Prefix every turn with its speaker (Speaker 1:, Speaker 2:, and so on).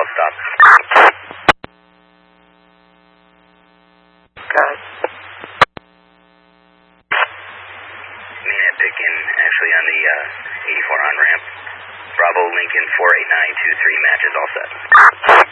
Speaker 1: all stop.
Speaker 2: Got it.
Speaker 1: Mina picking Ashley on the 84 on ramp. Bravo Lincoln 48923 matches all set.